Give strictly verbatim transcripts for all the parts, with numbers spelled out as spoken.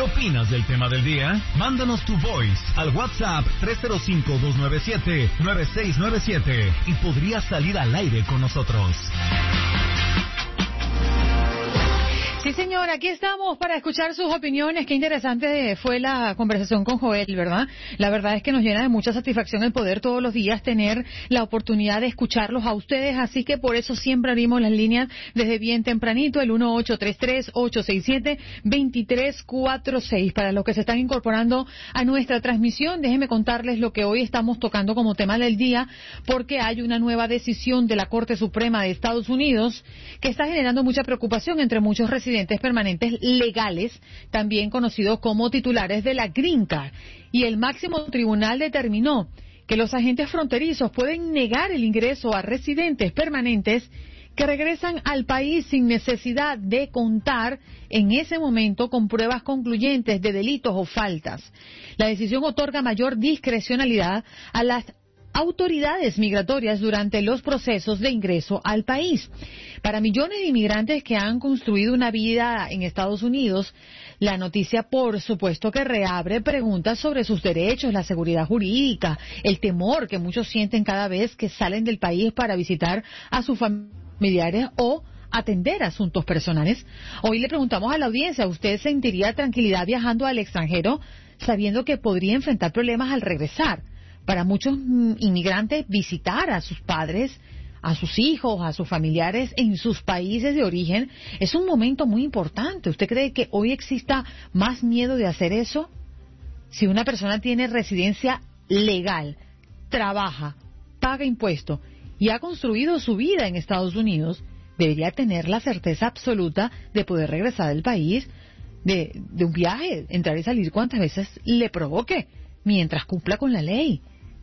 ¿Qué opinas del tema del día? Mándanos tu voice al WhatsApp tres cero cinco, dos nueve siete, nueve seis nueve siete y podrías salir al aire con nosotros. Sí, señor, aquí estamos para escuchar sus opiniones. Qué interesante fue la conversación con Joel, ¿verdad? La verdad es que nos llena de mucha satisfacción el poder todos los días tener la oportunidad de escucharlos a ustedes, así que por eso siempre abrimos las líneas desde bien tempranito, el uno ocho tres tres, ocho seis siete, dos tres cuatro seis. Para los que se están incorporando a nuestra transmisión, déjenme contarles lo que hoy estamos tocando como tema del día, porque hay una nueva decisión de la Corte Suprema de Estados Unidos que está generando mucha preocupación entre muchos residentes permanentes legales, también conocidos como titulares de la Green Card. Y el máximo tribunal determinó que los agentes fronterizos pueden negar el ingreso a residentes permanentes que regresan al país sin necesidad de contar en ese momento con pruebas concluyentes de delitos o faltas. La decisión otorga mayor discrecionalidad a las autoridades migratorias durante los procesos de ingreso al país. Para millones de inmigrantes que han construido una vida en Estados Unidos, la noticia, por supuesto, que reabre preguntas sobre sus derechos, la seguridad jurídica, el temor que muchos sienten cada vez que salen del país para visitar a sus familiares o atender asuntos personales. Hoy le preguntamos a la audiencia, ¿usted sentiría tranquilidad viajando al extranjero sabiendo que podría enfrentar problemas al regresar? Para muchos inmigrantes, visitar a sus padres, a sus hijos, a sus familiares en sus países de origen es un momento muy importante. ¿Usted cree que hoy exista más miedo de hacer eso? Si una persona tiene residencia legal, trabaja, paga impuestos y ha construido su vida en Estados Unidos, debería tener la certeza absoluta de poder regresar al país de, de un viaje, entrar y salir cuantas veces le provoque, mientras cumpla con la ley.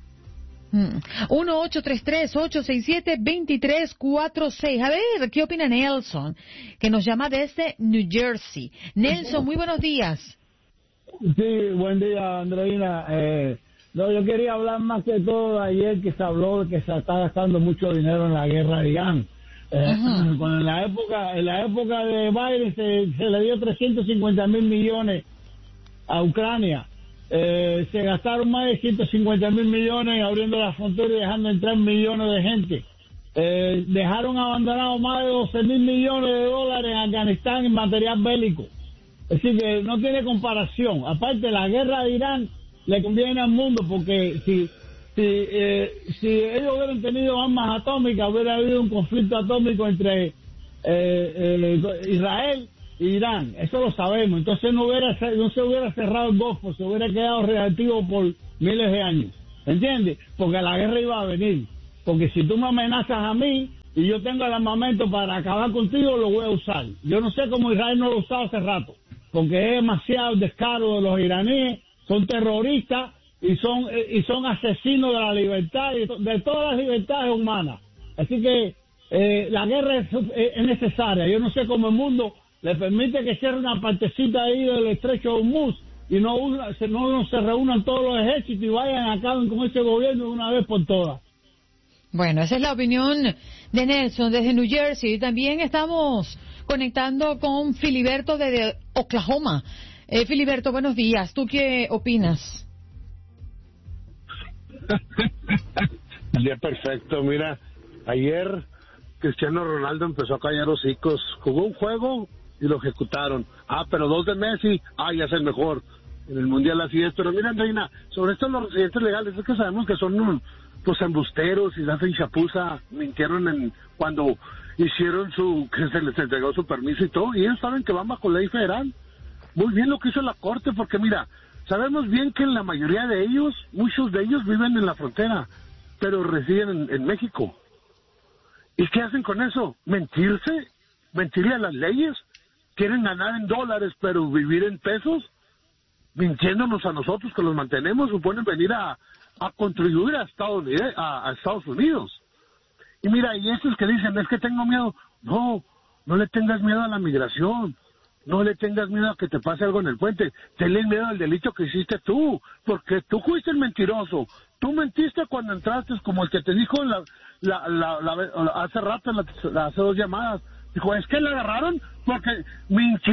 uno ocho tres tres, ocho seis siete, dos tres cuatro seis. A ver, ¿qué opina Nelson? Que nos llama desde New Jersey. Nelson, muy buenos días. Sí, buen día, Andreina. Eh, no, yo quería hablar más que todo ayer que se habló de que se está gastando mucho dinero en la guerra de Irán. Eh, cuando en la época en la época de Biden se, se le dio trescientos cincuenta mil millones a Ucrania. Eh, se gastaron más de ciento cincuenta mil millones abriendo la frontera y dejando entrar millones de gente. Eh, dejaron abandonado más de doce mil millones de dólares en Afganistán en material bélico. Así que no tiene comparación. Aparte, la guerra de Irán le conviene al mundo porque si si, eh, si ellos hubieran tenido armas atómicas, hubiera habido un conflicto atómico entre eh, eh, Israel Irán, eso lo sabemos. Entonces no hubiera no se hubiera cerrado el Golfo, se hubiera quedado reactivo por miles de años, ¿entiendes? Porque la guerra iba a venir. Porque si tú me amenazas a mí y yo tengo el armamento para acabar contigo, lo voy a usar. Yo no sé cómo Israel no lo usaba hace rato, porque es demasiado descaro de los iraníes. Son terroristas y son y son asesinos de la libertad y de todas las libertades humanas. Así que eh, la guerra es, es necesaria. Yo no sé cómo el mundo le permite que cierre una partecita ahí del estrecho de Hormuz y no, una, se, no, no se reúnan todos los ejércitos y vayan a cabo con ese gobierno de una vez por todas. Bueno, esa es la opinión de Nelson desde New Jersey. También estamos conectando con Filiberto desde Oklahoma. Eh, Filiberto, buenos días. ¿Tú qué opinas? Día perfecto. Mira, ayer Cristiano Ronaldo empezó a callar hocicos. Jugó un juego y lo ejecutaron. Ah, pero dos de Messi, ah, ya es el mejor. En el Mundial así es. Pero mira, Reina, sobre esto los residentes legales, es que sabemos que son pues embusteros y hacen chapuza, mintieron en cuando hicieron su, que se les entregó su permiso y todo, y ellos saben que van bajo ley federal. Muy bien lo que hizo la Corte, porque mira, sabemos bien que la mayoría de ellos, muchos de ellos viven en la frontera, pero residen en, en México. ¿Y qué hacen con eso? ¿Mentirse? ¿Mentirle a las leyes? ¿Quieren ganar en dólares pero vivir en pesos? Mintiéndonos a nosotros que los mantenemos, suponen venir a, a contribuir a Estados Unidos, a, a Estados Unidos. Y mira, y esos que dicen, es que tengo miedo. No, no le tengas miedo a la migración. No le tengas miedo a que te pase algo en el puente. Tenle miedo al delito que hiciste tú, porque tú fuiste el mentiroso. Tú mentiste cuando entraste, como el que te dijo la, la, la, la, hace rato, la, hace dos llamadas. Dijo, es que le agarraron porque mintió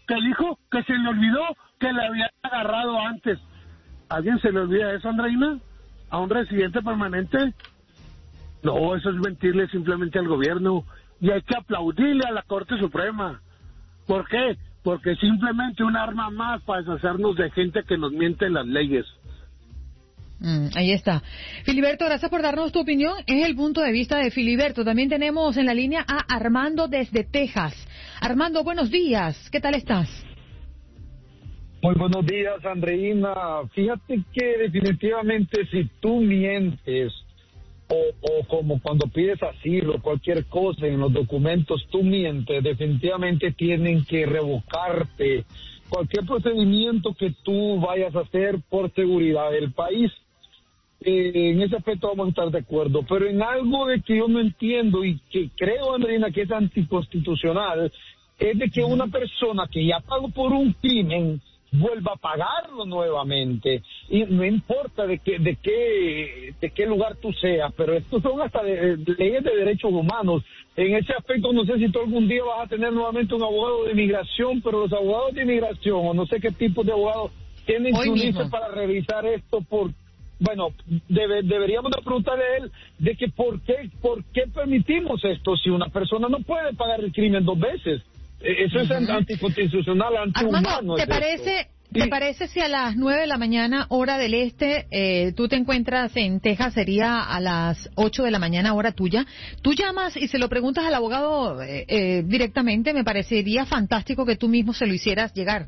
que el hijo, que se le olvidó que le había agarrado antes. ¿A alguien se le olvida eso, Andreina? ¿A un residente permanente? No, eso es mentirle simplemente al gobierno. Y hay que aplaudirle a la Corte Suprema. ¿Por qué? Porque simplemente un arma más para deshacernos de gente que nos miente las leyes. Mm, ahí está. Filiberto, gracias por darnos tu opinión. Es el punto de vista de Filiberto. También tenemos en la línea a Armando desde Texas. Armando, buenos días. ¿Qué tal estás? Muy buenos días, Andreina. Fíjate que definitivamente si tú mientes o, o como cuando pides asilo, cualquier cosa en los documentos, tú mientes, definitivamente tienen que revocarte cualquier procedimiento que tú vayas a hacer por seguridad del país. Eh, en ese aspecto vamos a estar de acuerdo, pero en algo de que yo no entiendo y que creo, Andreina, que es anticonstitucional, es de que una persona que ya pagó por un crimen vuelva a pagarlo nuevamente, y no importa de qué de qué de qué lugar tú seas, pero estos son hasta de, de leyes de derechos humanos. En ese aspecto no sé si tú algún día vas a tener nuevamente un abogado de inmigración, pero los abogados de inmigración o no sé qué tipo de abogados tienen que unirse para revisar esto. Por bueno, debe, deberíamos de preguntarle a él de que por qué por qué permitimos esto si una persona no puede pagar el crimen dos veces. Eso es uh-huh. anticonstitucional, antihumano. Armando, ¿te parece, ¿te sí. parece si a las nueve de la mañana, hora del este, eh, tú te encuentras en Texas, sería a las ocho de la mañana, hora tuya? Tú llamas y se lo preguntas al abogado eh, eh, directamente. Me parecería fantástico que tú mismo se lo hicieras llegar.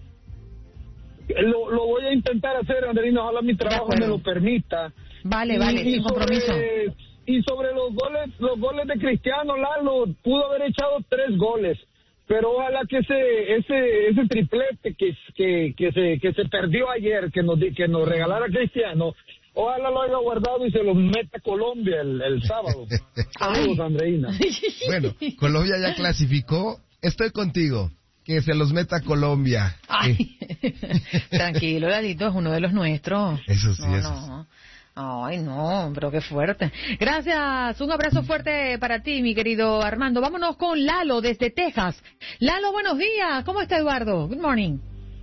Lo, lo voy a intentar hacer, Andreina, ojalá mi trabajo me lo permita. Vale, vale, y, sin y compromiso. Sobre, y sobre los goles, los goles de Cristiano, Lalo, pudo haber echado tres goles. Pero ojalá que ese ese ese triplete que que que se que se perdió ayer, que nos que nos regalara Cristiano, ojalá lo haya guardado y se lo meta a Colombia el, el sábado. Saludos, Andreina. Bueno, Colombia ya clasificó. Estoy contigo. Que se los meta a Colombia. Ay. Tranquilo, Lalito, es uno de los nuestros. Eso sí, no, eso no. Ay, no, pero qué fuerte. Gracias, un abrazo fuerte para ti, mi querido Armando. Vámonos con Lalo desde Texas. Lalo, buenos días. ¿Cómo está Eduardo? Good morning.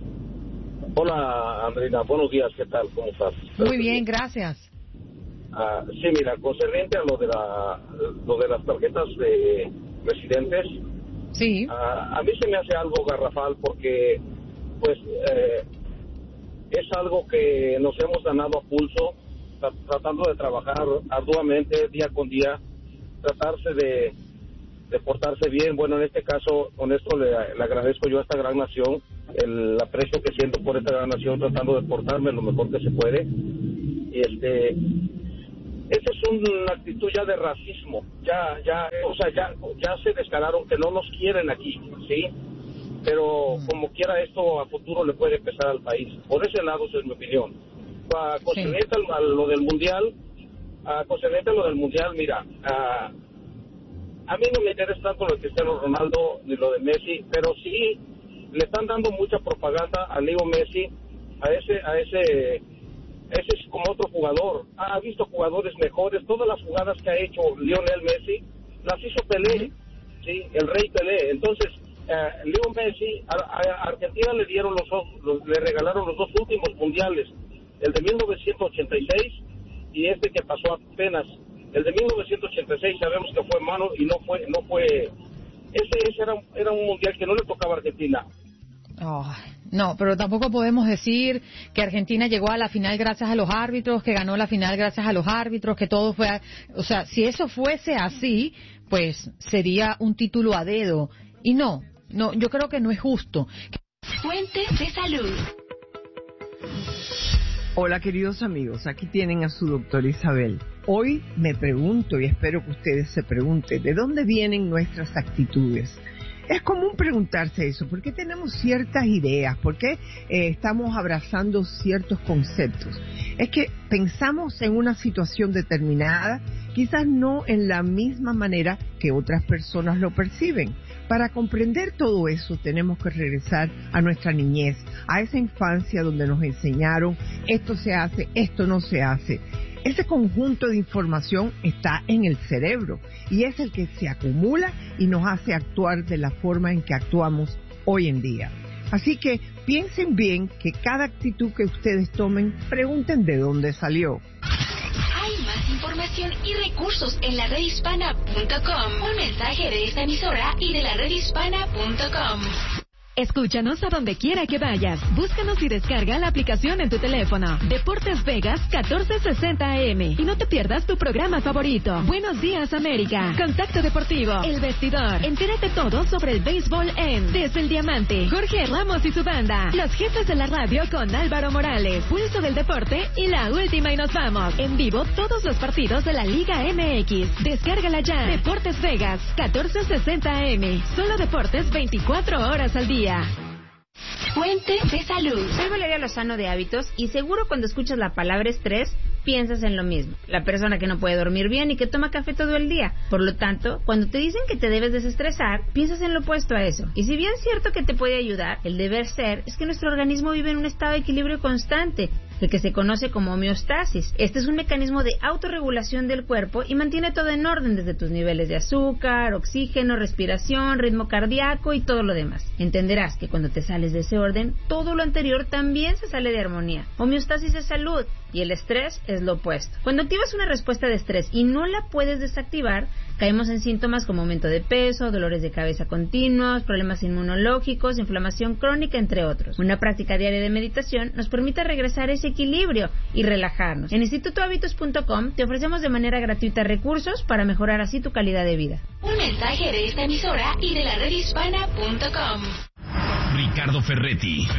Hola, Andreina. Buenos días. ¿Qué tal? ¿Cómo estás? Muy bien, gracias. Uh, sí, mira, concerniente a lo de, la, lo de las tarjetas de residentes, sí. Uh, a mí se me hace algo garrafal porque, pues, eh, es algo que nos hemos ganado a pulso, tratando de trabajar arduamente día con día, tratarse de, de portarse bien. Bueno, en este caso, con esto le, le agradezco yo a esta gran nación, el aprecio que siento por esta gran nación, tratando de portarme lo mejor que se puede. Y este, esa es una actitud ya de racismo, ya, ya, o sea, ya, ya se descararon que no nos quieren aquí, ¿sí? Pero como quiera esto a futuro le puede pesar al país. Por ese lado, esa es mi opinión. Uh, concerniente sí. a lo del mundial, uh, concerniente a lo del mundial, mira, uh, a mí no me interesa tanto lo de Cristiano Ronaldo ni lo de Messi, pero sí le están dando mucha propaganda a Leo Messi, a ese, a ese, ese es como otro jugador. Ha visto jugadores mejores, todas las jugadas que ha hecho Lionel Messi las hizo Pelé, sí, el rey Pelé. Entonces, uh, Leo Messi, a, a Argentina le dieron los, los, le regalaron los dos últimos mundiales. El de mil novecientos ochenta y seis y este que pasó apenas. El de mil novecientos ochenta y seis sabemos que fue malo y no fue, no fue, ese, ese era, era un mundial que no le tocaba a Argentina. Oh, no, pero tampoco podemos decir que Argentina llegó a la final gracias a los árbitros, que ganó la final gracias a los árbitros, que todo fue, a, o sea, si eso fuese así, pues sería un título a dedo. Y no, no, yo creo que no es justo. Fuente de salud. Hola queridos amigos, aquí tienen a su doctora Isabel. Hoy me pregunto y espero que ustedes se pregunten, ¿de dónde vienen nuestras actitudes? Es común preguntarse eso, ¿por qué tenemos ciertas ideas? ¿Por qué eh, estamos abrazando ciertos conceptos? Es que pensamos en una situación determinada, quizás no en la misma manera que otras personas lo perciben. Para comprender todo eso tenemos que regresar a nuestra niñez, a esa infancia donde nos enseñaron esto se hace, esto no se hace. Ese conjunto de información está en el cerebro y es el que se acumula y nos hace actuar de la forma en que actuamos hoy en día. Así que piensen bien que cada actitud que ustedes tomen, pregunten de dónde salió. Hay más información y recursos en la red hispana punto com. Un mensaje de esta emisora y de la red hispana punto com. Escúchanos a donde quiera que vayas. Búscanos y descarga la aplicación en tu teléfono. Deportes Vegas catorce sesenta A M. Y no te pierdas tu programa favorito. Buenos días, América. Contacto Deportivo. El Vestidor. Entérate todo sobre el béisbol en Desde el Diamante. Jorge Ramos y su banda. Los jefes de la radio con Álvaro Morales. Pulso del Deporte y la última y nos vamos. En vivo todos los partidos de la Liga M X. Descárgala ya. Deportes Vegas catorce sesenta A M. Solo deportes veinticuatro horas al día. Fuente de salud. Soy Valeria Lozano de Hábitos y seguro cuando escuchas la palabra estrés piensas en lo mismo. La persona que no puede dormir bien y que toma café todo el día. Por lo tanto, cuando te dicen que te debes desestresar, piensas en lo opuesto a eso. Y si bien es cierto que te puede ayudar, el deber ser es que nuestro organismo vive en un estado de equilibrio constante, el que se conoce como homeostasis. Este es un mecanismo de autorregulación del cuerpo y mantiene todo en orden desde tus niveles de azúcar, oxígeno, respiración, ritmo cardíaco y todo lo demás. Entenderás que cuando te sales de ese orden, todo lo anterior también se sale de armonía. Homeostasis es salud y el estrés es lo opuesto. Cuando activas una respuesta de estrés y no la puedes desactivar, caemos en síntomas como aumento de peso, dolores de cabeza continuos, problemas inmunológicos, inflamación crónica, entre otros. Una práctica diaria de meditación nos permite regresar a ese equilibrio y relajarnos. En instituto hábitos punto com te ofrecemos de manera gratuita recursos para mejorar así tu calidad de vida. Un mensaje de esta emisora y de la red hispana punto com. Ricardo Ferretti,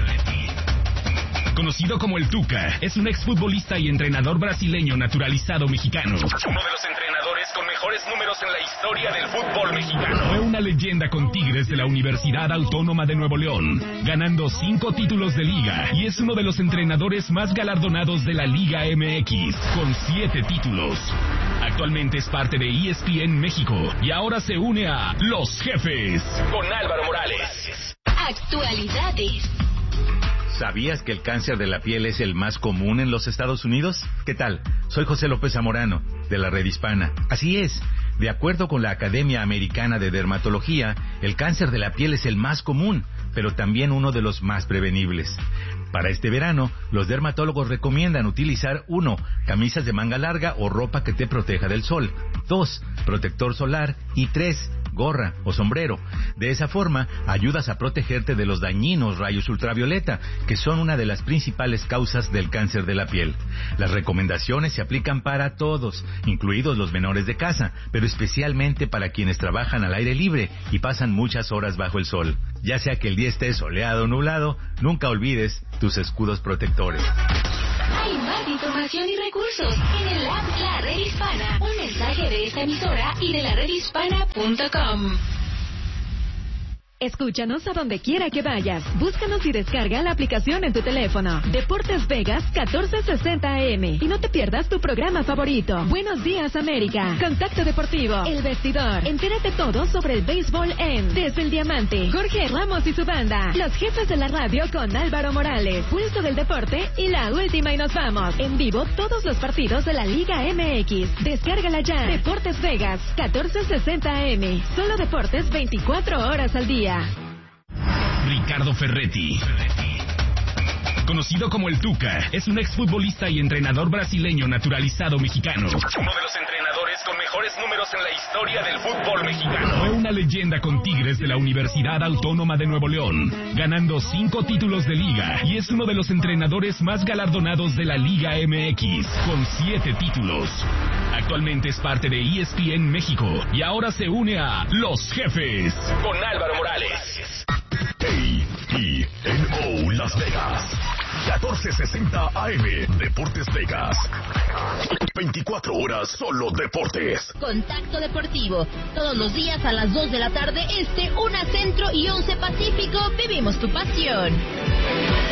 conocido como el Tuca, es un exfutbolista y entrenador brasileño naturalizado mexicano. Uno de los entrenadores con mejores números en la historia del fútbol mexicano. Fue una leyenda con Tigres de la Universidad Autónoma de Nuevo León, ganando cinco títulos de liga, y es uno de los entrenadores más galardonados de la Liga M X, con siete títulos. Actualmente es parte de E S P N México y ahora se une a Los Jefes con Álvaro Morales. Actualidades. ¿Sabías que el cáncer de la piel es el más común en los Estados Unidos? ¿Qué tal? Soy José López Zamorano, de la Red Hispana. Así es, de acuerdo con la Academia Americana de Dermatología, el cáncer de la piel es el más común, pero también uno de los más prevenibles. Para este verano, los dermatólogos recomiendan utilizar uno, camisas de manga larga o ropa que te proteja del sol. dos, protector solar. Y tres, gorra o sombrero. De esa forma, ayudas a protegerte de los dañinos rayos ultravioleta, que son una de las principales causas del cáncer de la piel. Las recomendaciones se aplican para todos, incluidos los menores de casa, pero especialmente para quienes trabajan al aire libre y pasan muchas horas bajo el sol. Ya sea que el día esté soleado o nublado, nunca olvides tus escudos protectores. Hay más información y recursos en el app La Red Hispana. Un mensaje de esta emisora y de la red hispana punto com. Escúchanos a donde quiera que vayas. Búscanos y descarga la aplicación en tu teléfono. Deportes Vegas catorce sesenta A M. Y no te pierdas tu programa favorito. Buenos días, América. Contacto Deportivo. El Vestidor. Entérate todo sobre el béisbol en Desde el Diamante. Jorge Ramos y su banda. Los jefes de la radio con Álvaro Morales. Pulso del Deporte y la última y nos vamos. En vivo todos los partidos de la Liga M X. Descárgala ya. Deportes Vegas catorce sesenta A M. Solo deportes veinticuatro horas al día. Ricardo Ferretti, conocido como el Tuca, es un exfutbolista y entrenador brasileño naturalizado mexicano. Uno de los entrenadores con mejores números en la historia del fútbol mexicano. Fue una leyenda con Tigres de la Universidad Autónoma de Nuevo León, ganando cinco títulos de liga, y es uno de los entrenadores más galardonados de la Liga M X, con siete títulos. Actualmente es parte de E S P N México y ahora se une a Los Jefes con Álvaro Morales. A E N O Las Vegas, catorce sesenta A M, Deportes Vegas. veinticuatro horas solo deportes. Contacto Deportivo, todos los días a las dos de la tarde este, una centro y once pacífico. Vivimos tu pasión.